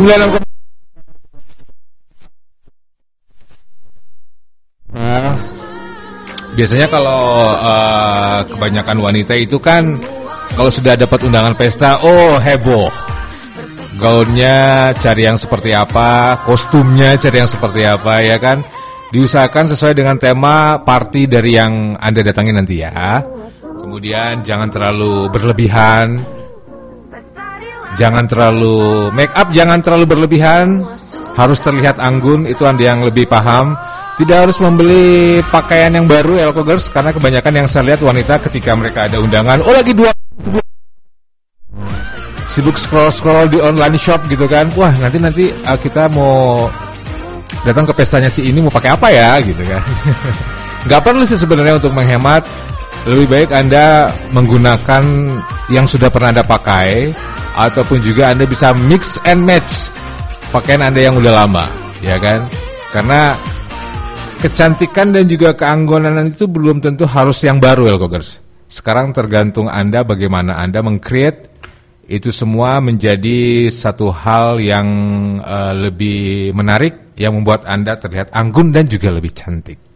96. Biasanya kalau kebanyakan wanita itu kan kalau sudah dapat undangan pesta, oh heboh. Gaunnya cari yang seperti apa, kostumnya cari yang seperti apa, ya kan? Diusahakan sesuai dengan tema party dari yang Anda datangi nanti ya. Kemudian jangan terlalu berlebihan. Jangan terlalu make up, jangan terlalu berlebihan. Harus terlihat anggun, itu Anda yang lebih paham. Tidak harus membeli pakaian yang baru Elko Girls, karena kebanyakan yang saya lihat wanita ketika mereka ada undangan, oh lagi dua sibuk scroll di online shop gitu kan. Wah, nanti kita mau datang ke pestanya si ini mau pakai apa ya gitu kan. Gak perlu sih sebenarnya untuk menghemat. Lebih baik Anda menggunakan yang sudah pernah Anda pakai, ataupun juga Anda bisa mix and match pakaian Anda yang udah lama, ya kan? Karena kecantikan dan juga keanggunan itu belum tentu harus yang baru Elkogers. Sekarang tergantung Anda bagaimana Anda meng-create itu semua menjadi satu hal yang lebih menarik, yang membuat Anda terlihat anggun dan juga lebih cantik.